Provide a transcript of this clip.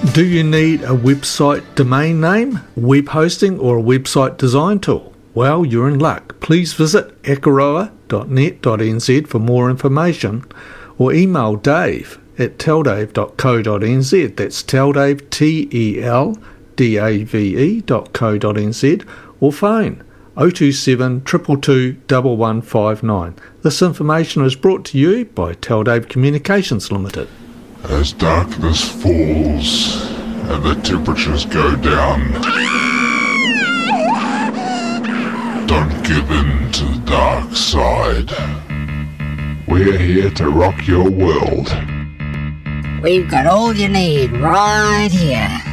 Do you need a website domain name, web hosting or a website design tool? Well, you're in luck. Please visit akaroa.net.nz for more information or email Dave at teldave.co.nz. That's teldave, teldave.co.nz, or phone 027 222 1159. This information is brought to you by Teldave Communications Limited. As darkness falls and the temperatures go down, don't give in to the dark side. We're here to rock your world. We've got all you need right here.